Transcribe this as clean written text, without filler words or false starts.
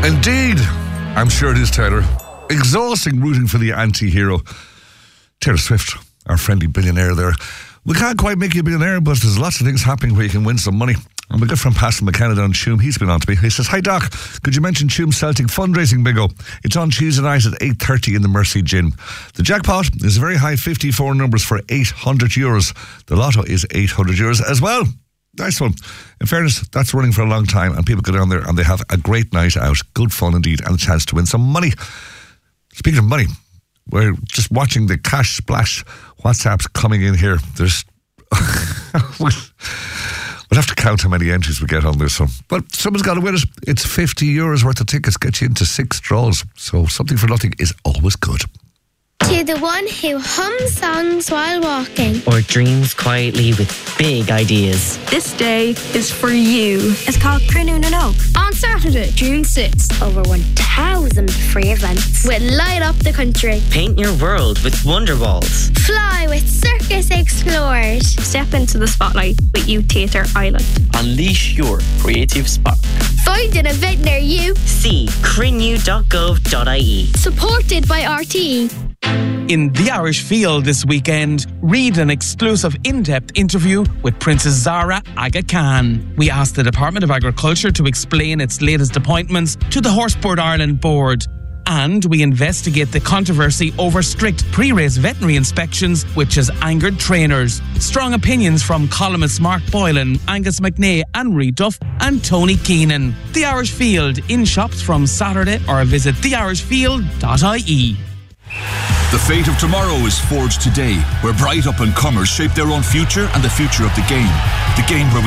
Indeed, I'm sure it is, Taylor. Exhausting rooting for the anti-hero. Taylor Swift, our friendly billionaire there. We can't quite make you a billionaire, but there's lots of things happening where you can win some money. And my good friend Pascal McKenna down Tuam, he's been on to me. He says, "Hi Doc, could you mention Tuam Celtic fundraising bingo? It's on Tuesday night at 8:30 in the Mercy Gin. The jackpot is a very high 54 numbers for €800. The lotto is €800 as well." Nice one. In fairness, that's running for a long time, and people go down there and they have a great night out. Good fun indeed, and a chance to win some money. Speaking of money, we're just watching the cash splash WhatsApps coming in here. There's we'll have to count how many entries we get on this one. But someone's got to win it. It's €50 worth of tickets, get you into 6 draws. So something for nothing is always good. To the one who hums songs while walking. Or dreams quietly with big ideas. This day is for you. It's called Crunoon and Oak. On Saturday, June 6th, Over 1,000 free events. we'll light up the country. Paint your world with Wonder Walls. Fly with Circus Explorers. Step into the spotlight with Youth Theatre Ireland. Unleash your creative spark. Find an event near you. See crinnew.gov.ie. Supported by RTE. In the Irish Field this weekend, read an exclusive in-depth interview with Princess Zara Aga Khan. We asked the Department of Agriculture to explain its latest appointments to the Horseboard Ireland board. And we investigate the controversy over strict pre-race veterinary inspections, which has angered trainers. Strong opinions from columnists Mark Boylan, Angus McNay, Anne-Marie Duff and Tony Keenan. The Irish Field, in shops from Saturday, or visit theirishfield.ie. The fate of tomorrow is forged today, where bright up-and-comers shape their own future and the future of the game. The game where we